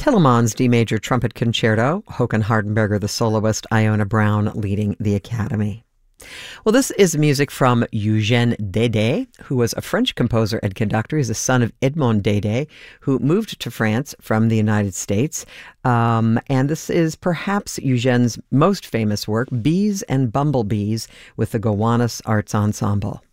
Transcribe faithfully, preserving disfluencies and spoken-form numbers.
Telemanns D major trumpet concerto, Håkan Hardenberger the soloist, Iona Brown leading the Academy. Well, this is music from Eugène Dédé, who was a French composer and conductor. He's the son of Edmond Dédé, who moved to France from the United States. Um, and this is perhaps Eugène's most famous work, Bees and Bumblebees, with the Gowanus Arts Ensemble.